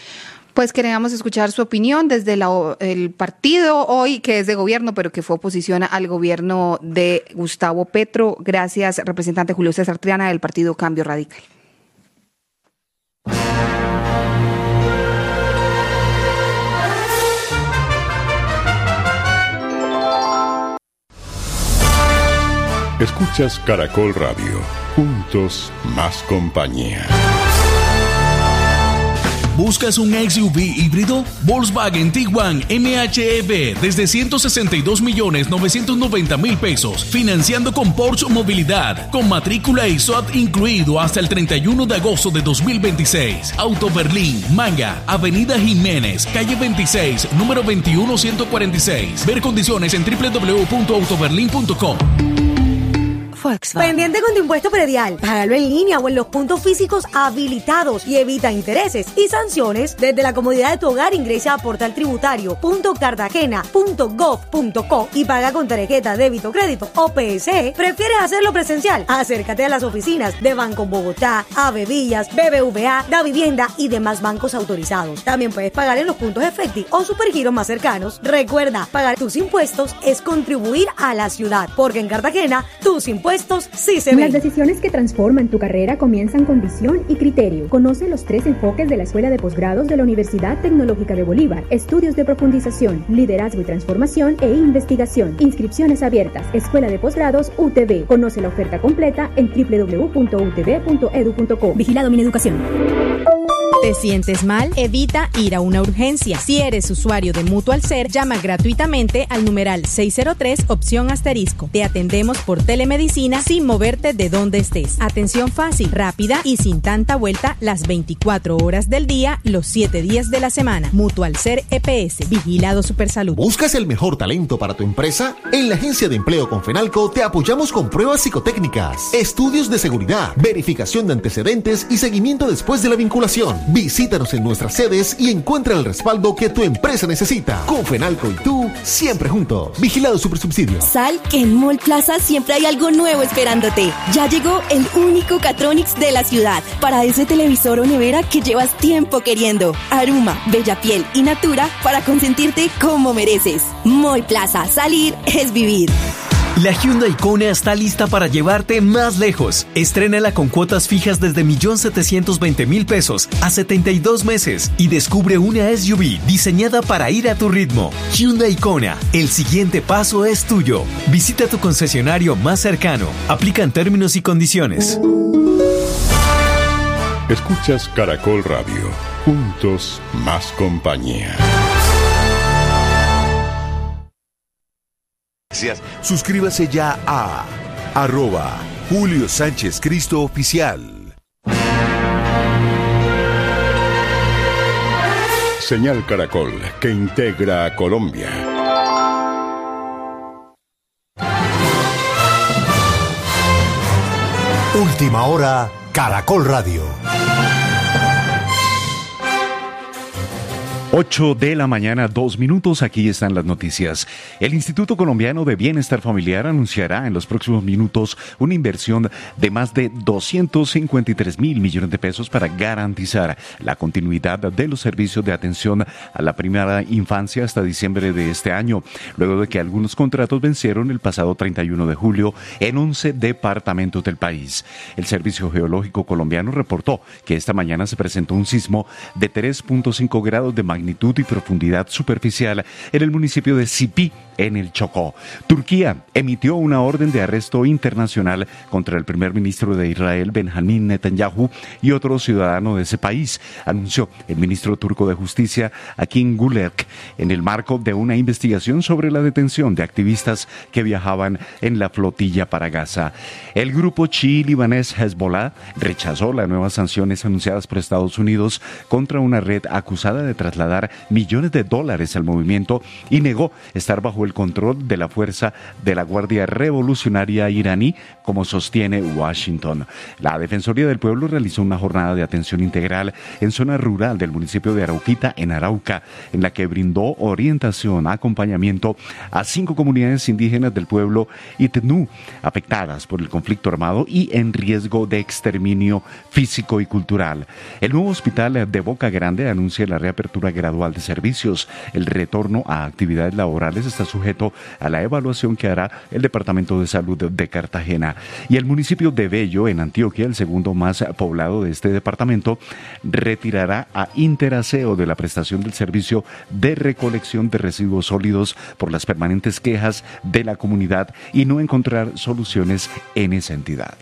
Pues queríamos escuchar su opinión desde el partido hoy que es de gobierno, pero que fue oposición al gobierno de Gustavo Petro. Gracias, representante Julio César Triana del Partido Cambio Radical. Escuchas Caracol Radio. Juntos, más compañía. ¿Buscas un SUV híbrido? Volkswagen Tiguan MHEV desde 162.990.000 pesos, financiando con Porsche Movilidad, con matrícula y SOAT incluido hasta el 31 de agosto de 2026. Auto Berlín, Manga, Avenida Jiménez, calle 26, número 21146. Ver condiciones en www.autoberlin.com. Pendiente con tu impuesto predial. Págalo en línea o en los puntos físicos habilitados y evita intereses y sanciones desde la comodidad de tu hogar. Ingresa a portaltributario.cartagena.gov.co y paga con tarjeta débito, crédito o PSE. ¿Prefieres hacerlo presencial? Acércate a las oficinas de Banco Bogotá, Avevillas, BBVA, Da Vivienda y demás bancos autorizados. También puedes pagar en los puntos Efecti o Supergiros más cercanos. Recuerda, pagar tus impuestos es contribuir a la ciudad, porque en Cartagena tus impuestos sí se ven. Las decisiones que transforman tu carrera comienzan con visión y criterio. Conoce los 3 enfoques de la Escuela de Posgrados de la Universidad Tecnológica de Bolívar: estudios de profundización, liderazgo y transformación e investigación. Inscripciones abiertas. Escuela de Posgrados UTB. Conoce la oferta completa en www.utb.edu.co. Vigilado Mineducación. ¿Te sientes mal? Evita ir a una urgencia. Si eres usuario de Mutual Ser, llama gratuitamente al numeral 603 opción asterisco. Te atendemos por telemedicina sin moverte de donde estés. Atención fácil, rápida y sin tanta vuelta las 24 horas del día, los 7 días de la semana. Mutual Ser EPS. Vigilado Supersalud. ¿Buscas el mejor talento para tu empresa? En la Agencia de Empleo Confenalco te apoyamos con pruebas psicotécnicas, estudios de seguridad, verificación de antecedentes y seguimiento después de la vinculación. Visítanos en nuestras sedes y encuentra el respaldo que tu empresa necesita. Confenalco y tú, siempre juntos. Vigilado Supersubsidio. Sal, que en Mall Plaza siempre hay algo nuevo esperándote. Ya llegó el único Catronics de la ciudad para ese televisor o nevera que llevas tiempo queriendo. Aruma, Bella Piel y Natura para consentirte como mereces. Mall Plaza, salir es vivir. La Hyundai Kona está lista para llevarte más lejos. Estrénala con cuotas fijas desde 1.720.000 pesos a 72 meses y descubre una SUV diseñada para ir a tu ritmo. Hyundai Kona, el siguiente paso es tuyo. Visita tu concesionario más cercano. Aplican términos y condiciones. Escuchas Caracol Radio. Juntos, más compañía. Suscríbase ya a @Julio Sánchez Cristo Oficial. Señal Caracol, que integra a Colombia. Última hora, Caracol Radio. 8 de la mañana, 2 minutos, aquí están las noticias. El Instituto Colombiano de Bienestar Familiar anunciará en los próximos minutos una inversión de más de 253.000 millones de pesos para garantizar la continuidad de los servicios de atención a la primera infancia hasta diciembre de este año, luego de que algunos contratos vencieron el pasado 31 de julio en 11 departamentos del país. El Servicio Geológico Colombiano reportó que esta mañana se presentó un sismo de 3.5 grados de magnitud y profundidad superficial en el municipio de Sipí, en el Chocó. Turquía emitió una orden de arresto internacional contra el primer ministro de Israel, Benjamín Netanyahu, y otro ciudadano de ese país, anunció el ministro turco de Justicia, Akin Gulerk, en el marco de una investigación sobre la detención de activistas que viajaban en la flotilla para Gaza. El grupo chií libanés Hezbollah rechazó las nuevas sanciones anunciadas por Estados Unidos contra una red acusada de trasladar dar millones de dólares al movimiento y negó estar bajo el control de la fuerza de la Guardia Revolucionaria iraní, como sostiene Washington. La Defensoría del Pueblo realizó una jornada de atención integral en zona rural del municipio de Arauquita, en Arauca, en la que brindó orientación, acompañamiento a 5 comunidades indígenas del pueblo Itnú, afectadas por el conflicto armado y en riesgo de exterminio físico y cultural. El nuevo hospital de Boca Grande anuncia la reapertura gradual de servicios. El retorno a actividades laborales está sujeto a la evaluación que hará el Departamento de Salud de Cartagena. Y el municipio de Bello, en Antioquia, el segundo más poblado de este departamento, retirará a Interaseo de la prestación del servicio de recolección de residuos sólidos por las permanentes quejas de la comunidad y no encontrar soluciones en esa entidad.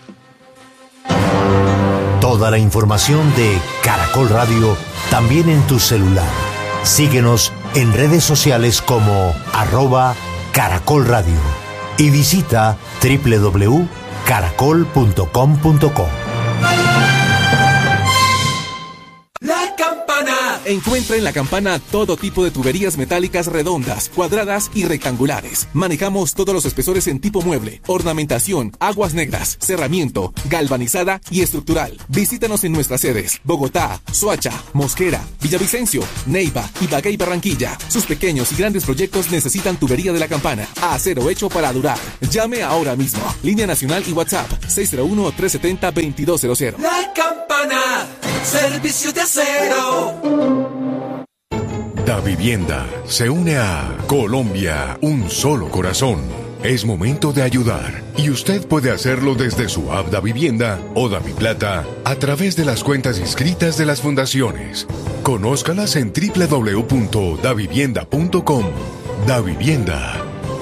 Toda la información de Caracol Radio también en tu celular. Síguenos en redes sociales como @Caracol Radio y visita www.caracol.com.co. La Campana. Encuentra en La Campana todo tipo de tuberías metálicas redondas, cuadradas y rectangulares. Manejamos todos los espesores en tipo mueble, ornamentación, aguas negras, cerramiento, galvanizada y estructural. Visítanos en nuestras sedes: Bogotá, Soacha, Mosquera, Villavicencio, Neiva, Ibagué y Barranquilla. Sus pequeños y grandes proyectos necesitan tubería de La Campana. Acero hecho para durar. Llame ahora mismo. Línea nacional y WhatsApp 601-370-2200. La Campana. Servicio de acero. Da Vivienda se une a Colombia, un solo corazón. Es momento de ayudar y usted puede hacerlo desde su app Da Vivienda o Da Mi Plata a través de las cuentas inscritas de las fundaciones. Conózcalas en www.davivienda.com. Da Vivienda.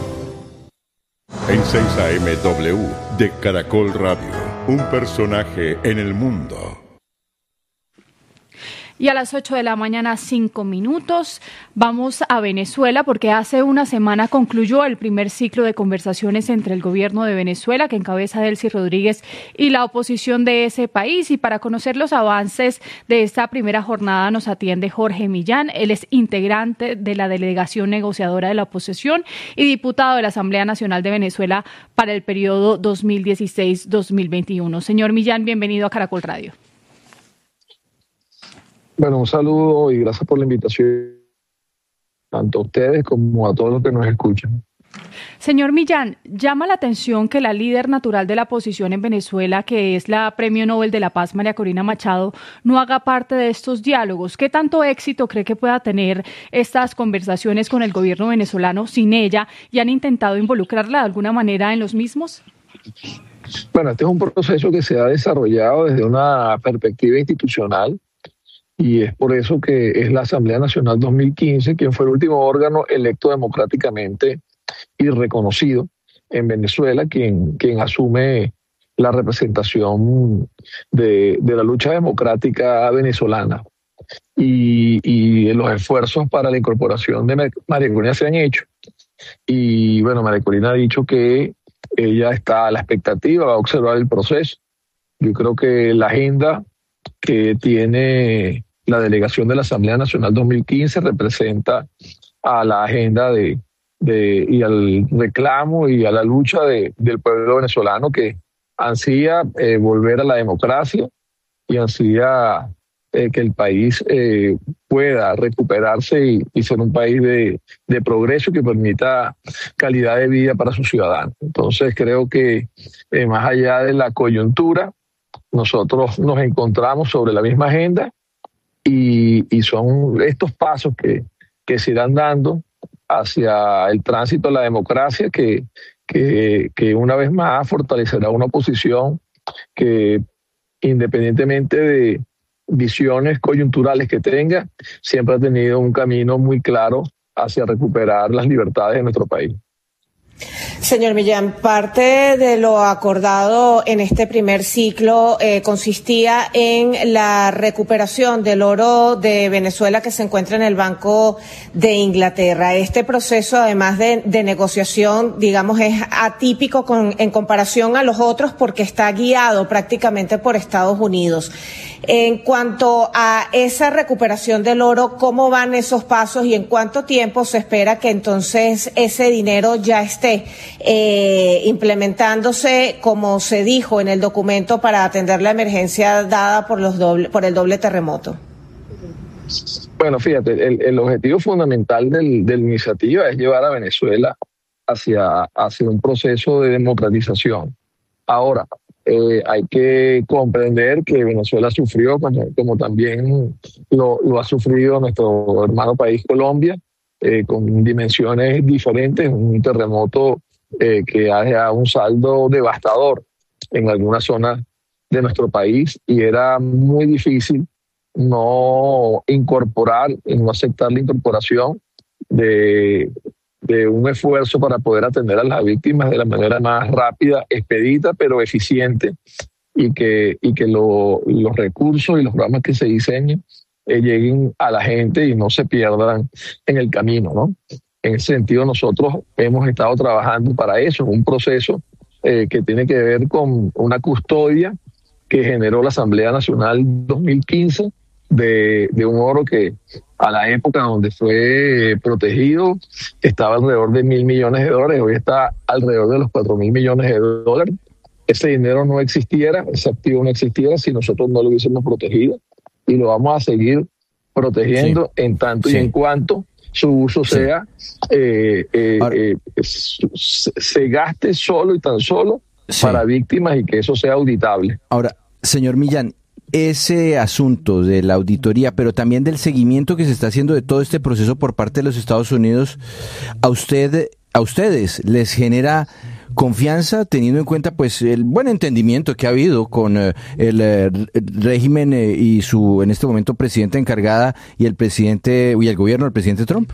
En 6 AM/W de Caracol Radio, un personaje en el mundo. Y a las 8 de la mañana, 5 minutos, vamos a Venezuela porque hace una semana concluyó el primer ciclo de conversaciones entre el gobierno de Venezuela, que encabeza Delcy Rodríguez, y la oposición de ese país. Y para conocer los avances de esta primera jornada nos atiende Jorge Millán. Él es integrante de la delegación negociadora de la oposición y diputado de la Asamblea Nacional de Venezuela para el periodo 2016-2021. Señor Millán, bienvenido a Caracol Radio. Bueno, un saludo y gracias por la invitación, tanto a ustedes como a todos los que nos escuchan. Señor Millán, llama la atención que la líder natural de la oposición en Venezuela, que es la Premio Nobel de la Paz, María Corina Machado, no haga parte de estos diálogos. ¿Qué tanto éxito cree que pueda tener estas conversaciones con el gobierno venezolano sin ella? ¿Y han intentado involucrarla de alguna manera en los mismos? Bueno, este es un proceso que se ha desarrollado desde una perspectiva institucional. Y es por eso que es la Asamblea Nacional 2015 quien fue el último órgano electo democráticamente y reconocido en Venezuela, quien asume la representación de la lucha democrática venezolana. Y los esfuerzos para la incorporación de María Corina se han hecho. Y bueno, María Corina ha dicho que ella está a la expectativa, va a observar el proceso. Yo creo que la agenda que tiene la delegación de la Asamblea Nacional 2015 representa a la agenda y al reclamo y a la lucha del pueblo venezolano, que ansía volver a la democracia y ansía que el país pueda recuperarse y ser un país de progreso que permita calidad de vida para sus ciudadanos. Entonces creo que más allá de la coyuntura, nosotros nos encontramos sobre la misma agenda y son estos pasos que se irán dando hacia el tránsito a la democracia que una vez más fortalecerá una oposición que, independientemente de visiones coyunturales que tenga, siempre ha tenido un camino muy claro hacia recuperar las libertades de nuestro país. Señor Millán, parte de lo acordado en este primer ciclo consistía en la recuperación del oro de Venezuela que se encuentra en el Banco de Inglaterra. Este proceso, además de negociación, digamos, es atípico en comparación a los otros porque está guiado prácticamente por Estados Unidos. En cuanto a esa recuperación del oro, ¿cómo van esos pasos y en cuánto tiempo se espera que entonces ese dinero ya esté implementándose como se dijo en el documento para atender la emergencia dada por el doble terremoto? Bueno, fíjate, el objetivo fundamental de la iniciativa es llevar a Venezuela hacia un proceso de democratización. Ahora, hay que comprender que Venezuela sufrió, como también lo ha sufrido nuestro hermano país Colombia, con dimensiones diferentes, un terremoto que ha dejado un saldo devastador en algunas zonas de nuestro país y era muy difícil no aceptar la incorporación de un esfuerzo para poder atender a las víctimas de la manera más rápida, expedita, pero eficiente, y que los recursos y los programas que se diseñen lleguen a la gente y no se pierdan en el camino, ¿no? En ese sentido, nosotros hemos estado trabajando para eso, un proceso que tiene que ver con una custodia que generó la Asamblea Nacional 2015 de un oro que a la época donde fue protegido estaba alrededor de $1.000 millones, hoy está alrededor de los $4.000 millones. Ese dinero no existiera, ese activo no existiera si nosotros no lo hubiésemos protegido, y lo vamos a seguir protegiendo en tanto y en cuanto su uso sea se gaste solo y tan solo para víctimas y que eso sea auditable. Ahora, señor Millán, ese asunto de la auditoría, pero también del seguimiento que se está haciendo de todo este proceso por parte de los Estados Unidos, ¿a ustedes les genera confianza, teniendo en cuenta pues el buen entendimiento que ha habido con el régimen y su en este momento presidenta encargada y el gobierno del presidente Trump?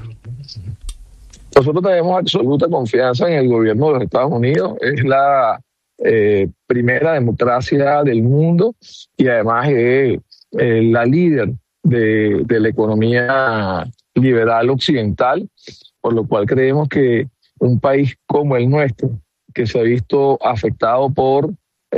Nosotros tenemos absoluta confianza en el gobierno de los Estados Unidos. Es la primera democracia del mundo y además es la líder de la economía liberal occidental, por lo cual creemos que un país como el nuestro, que se ha visto afectado por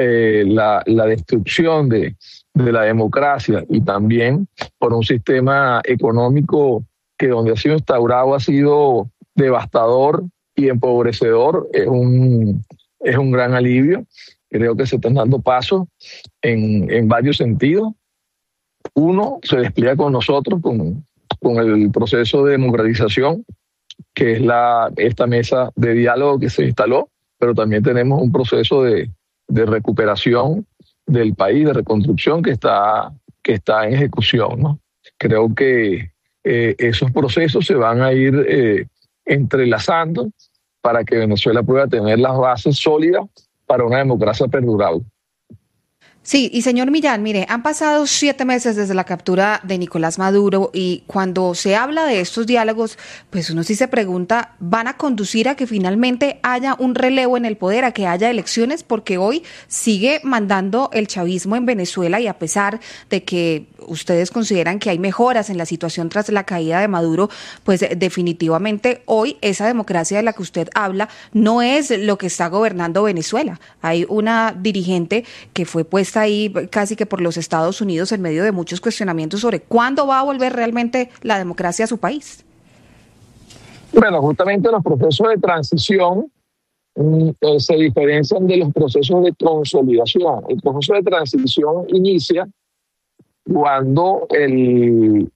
la destrucción de la democracia y también por un sistema económico que donde ha sido instaurado ha sido devastador y empobrecedor, es un gran alivio. Creo que se están dando pasos en varios sentidos. Uno, se despliega con nosotros, con el proceso de democratización, que es esta mesa de diálogo que se instaló, pero también tenemos un proceso de recuperación del país, de reconstrucción que está en ejecución, ¿no? Creo que esos procesos se van a ir entrelazando para que Venezuela pueda tener las bases sólidas para una democracia perdurable. Sí, y señor Millán, mire, han pasado 7 meses desde la captura de Nicolás Maduro y cuando se habla de estos diálogos, pues uno sí se pregunta, ¿van a conducir a que finalmente haya un relevo en el poder, a que haya elecciones? Porque hoy sigue mandando el chavismo en Venezuela y a pesar de que ustedes consideran que hay mejoras en la situación tras la caída de Maduro, pues definitivamente hoy esa democracia de la que usted habla no es lo que está gobernando Venezuela. Hay una dirigente que fue puesta ahí casi que por los Estados Unidos en medio de muchos cuestionamientos sobre cuándo va a volver realmente la democracia a su país. Bueno, justamente los procesos de transición se diferencian de los procesos de consolidación. El proceso de transición inicia cuando el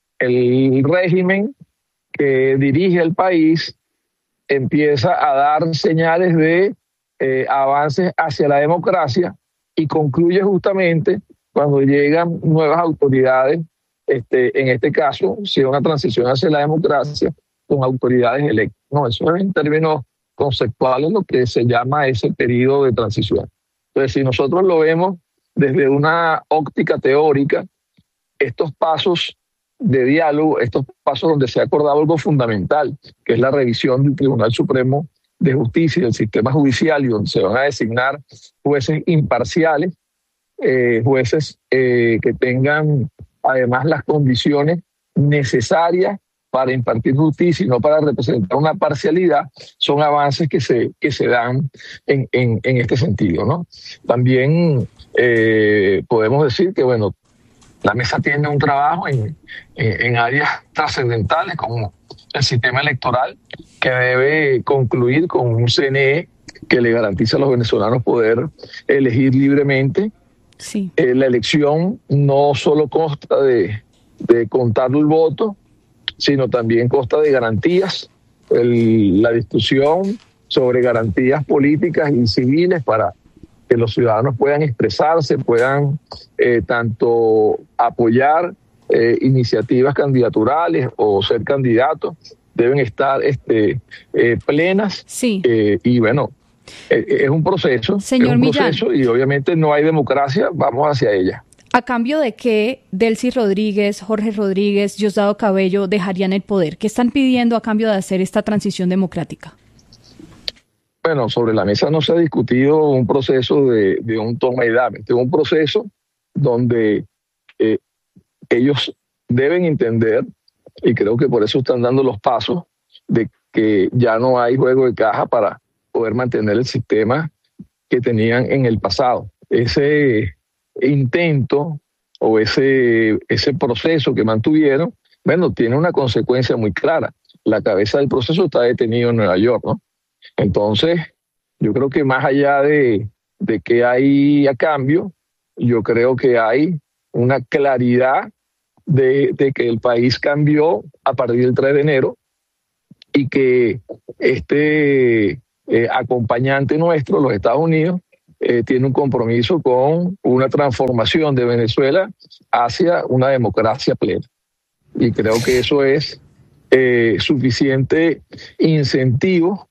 régimen que dirige el país empieza a dar señales de avances hacia la democracia y concluye justamente cuando llegan nuevas autoridades, en este caso, si es una transición hacia la democracia, con autoridades electas. No, eso es en términos conceptuales lo que se llama ese periodo de transición. Entonces, si nosotros lo vemos desde una óptica teórica, estos pasos de diálogo, estos pasos donde se ha acordado algo fundamental, que es la revisión del Tribunal Supremo de Justicia y del sistema judicial, y donde se van a designar jueces imparciales, jueces que tengan además las condiciones necesarias para impartir justicia y no para representar una parcialidad, son avances que se dan en este sentido, ¿no? También podemos decir que, bueno, la mesa tiene un trabajo en áreas trascendentales como el sistema electoral, que debe concluir con un CNE que le garantiza a los venezolanos poder elegir libremente. Sí. La elección no solo consta de contar el voto, sino también consta de garantías, la discusión sobre garantías políticas y civiles para que los ciudadanos puedan expresarse, puedan tanto apoyar iniciativas candidaturales o ser candidatos, deben estar plenas. Sí. Y bueno, es un proceso, Señor es un Millán, proceso y obviamente no hay democracia, vamos hacia ella. ¿A cambio de qué Delcy Rodríguez, Jorge Rodríguez, Diosdado Cabello dejarían el poder? ¿Qué están pidiendo a cambio de hacer esta transición democrática? Bueno, sobre la mesa no se ha discutido un proceso de un toma y dame. Este es un proceso donde ellos deben entender, y creo que por eso están dando los pasos, de que ya no hay juego de caja para poder mantener el sistema que tenían en el pasado. Ese intento o ese proceso que mantuvieron, bueno, tiene una consecuencia muy clara. La cabeza del proceso está detenido en Nueva York, ¿no? Entonces, yo creo que más allá de que hay a cambio, yo creo que hay una claridad de que el país cambió a partir del 3 de enero y que este acompañante nuestro, los Estados Unidos, tiene un compromiso con una transformación de Venezuela hacia una democracia plena. Y creo que eso es suficiente incentivo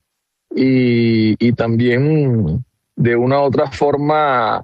y también de una u otra forma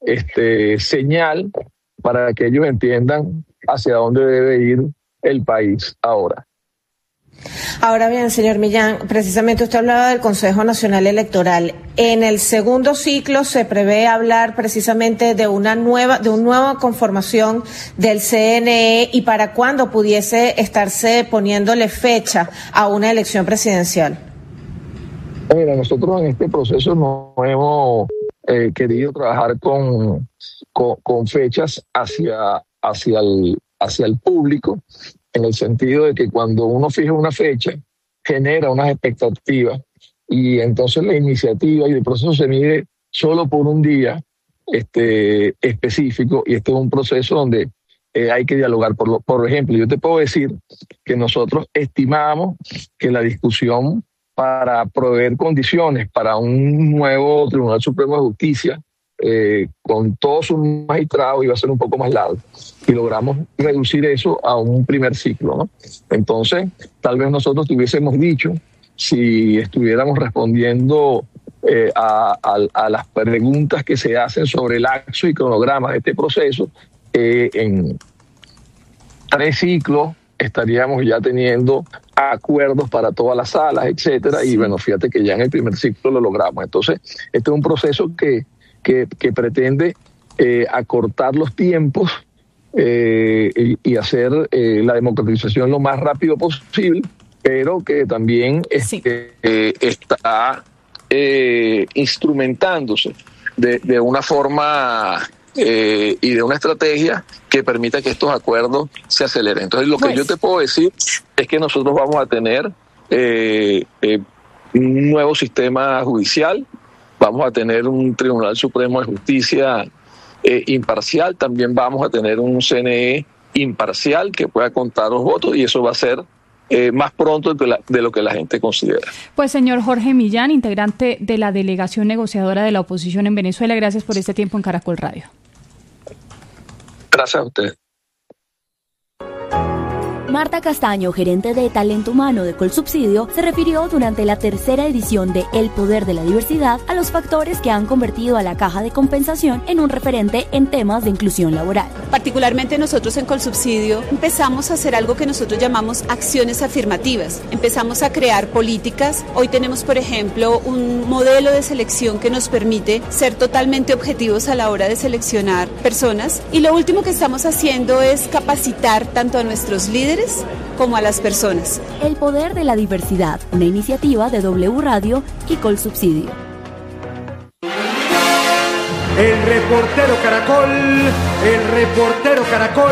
señal para que ellos entiendan hacia dónde debe ir el país ahora. Ahora bien, señor Millán, precisamente usted hablaba del Consejo Nacional Electoral. En el segundo ciclo se prevé hablar precisamente de una nueva conformación del CNE y para cuándo pudiese estarse poniéndole fecha a una elección presidencial. Mira, nosotros en este proceso no hemos querido trabajar con fechas hacia el público, en el sentido de que cuando uno fija una fecha, genera unas expectativas y entonces la iniciativa y el proceso se mide solo por un día específico, y este es un proceso donde hay que dialogar. Por ejemplo, yo te puedo decir que nosotros estimamos que la discusión para proveer condiciones para un nuevo Tribunal Supremo de Justicia con todos sus magistrados iba a ser un poco más largo, y logramos reducir eso a un primer ciclo, ¿no? Entonces, tal vez nosotros te hubiésemos dicho, si estuviéramos respondiendo a las preguntas que se hacen sobre el lapso y cronograma de este proceso, en 3 ciclos estaríamos ya teniendo acuerdos para todas las salas, etcétera, sí. Y bueno, fíjate que ya en el primer ciclo lo logramos. Entonces, este es un proceso que pretende acortar los tiempos y hacer la democratización lo más rápido posible, pero que también está instrumentándose de una forma y de una estrategia que permita que estos acuerdos se aceleren. Entonces, lo que yo te puedo decir es que nosotros vamos a tener un nuevo sistema judicial, vamos a tener un Tribunal Supremo de Justicia imparcial, también vamos a tener un CNE imparcial que pueda contar los votos, y eso va a ser más pronto de lo que la gente considera. Pues señor Jorge Millán, integrante de la delegación negociadora de la oposición en Venezuela, gracias por este tiempo en Caracol Radio. Gracias a usted. Marta Castaño, gerente de talento humano de Colsubsidio, se refirió durante la tercera edición de El Poder de la Diversidad a los factores que han convertido a la Caja de Compensación en un referente en temas de inclusión laboral. Particularmente nosotros en Colsubsidio empezamos a hacer algo que nosotros llamamos acciones afirmativas. Empezamos a crear políticas. Hoy tenemos, por ejemplo, un modelo de selección que nos permite ser totalmente objetivos a la hora de seleccionar personas. Y lo último que estamos haciendo es capacitar tanto a nuestros líderes como a las personas. El poder de la diversidad, una iniciativa de W Radio y Colsubsidio. El reportero Caracol, el reportero Caracol.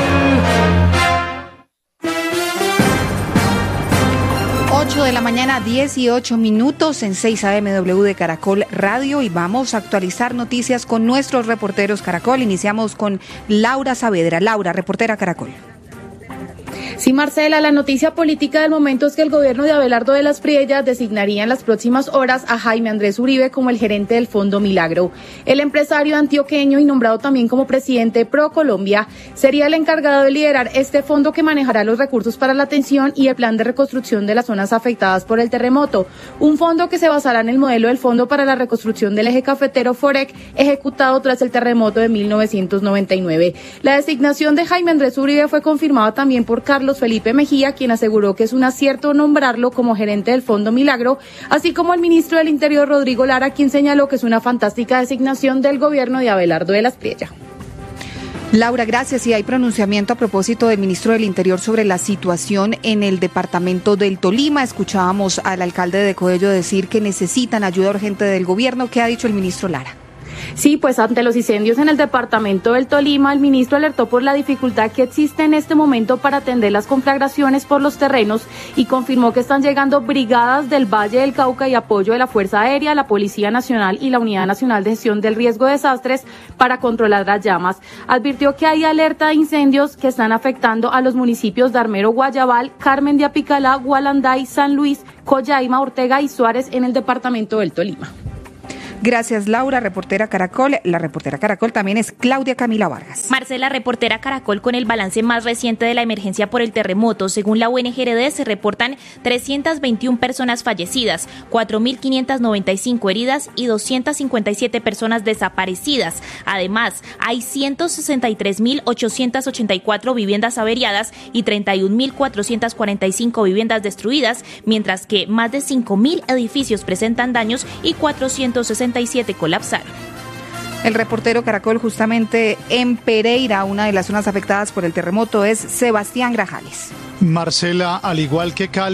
8 de la mañana, 18 minutos en 6 AM de Caracol Radio, y vamos a actualizar noticias con nuestros reporteros Caracol. Iniciamos con Laura Saavedra. Laura, reportera Caracol. Sí, Marcela, la noticia política del momento es que el gobierno de Abelardo de las Priellas designaría en las próximas horas a Jaime Andrés Uribe como el gerente del Fondo Milagro. El empresario antioqueño y nombrado también como presidente de ProColombia sería el encargado de liderar este fondo que manejará los recursos para la atención y el plan de reconstrucción de las zonas afectadas por el terremoto. Un fondo que se basará en el modelo del Fondo para la Reconstrucción del Eje Cafetero FOREC, ejecutado tras el terremoto de 1999. La designación de Jaime Andrés Uribe fue confirmada también por Carlos Felipe Mejía, quien aseguró que es un acierto nombrarlo como gerente del Fondo Milagro, así como el ministro del Interior Rodrigo Lara, quien señaló que es una fantástica designación del gobierno de Abelardo de las Priellas. Laura, gracias. Y hay pronunciamiento a propósito del ministro del Interior sobre la situación en el departamento del Tolima. Escuchábamos al alcalde de Coello decir que necesitan ayuda urgente del gobierno. ¿Qué ha dicho el ministro Lara? Sí, pues ante los incendios en el departamento del Tolima, el ministro alertó por la dificultad que existe en este momento para atender las conflagraciones por los terrenos y confirmó que están llegando brigadas del Valle del Cauca y apoyo de la Fuerza Aérea, la Policía Nacional y la Unidad Nacional de Gestión del Riesgo de Desastres para controlar las llamas. Advirtió que hay alerta de incendios que están afectando a los municipios de Armero, Guayabal, Carmen de Apicalá, Gualanday, San Luis, Coyaima, Ortega y Suárez en el departamento del Tolima. Gracias, Laura, reportera Caracol. La reportera Caracol también es Claudia Camila Vargas. Marcela, reportera Caracol, con el balance más reciente de la emergencia por el terremoto. Según la ONG se reportan 321 personas fallecidas, 4.595 heridas y 257 personas desaparecidas. Además, hay 163.884 viviendas averiadas y 31.445 viviendas destruidas, mientras que más de 5.000 edificios presentan daños y 467 colapsaron. El reportero Caracol, justamente en Pereira, una de las zonas afectadas por el terremoto, es Sebastián Grajales. Marcela, al igual que Cali,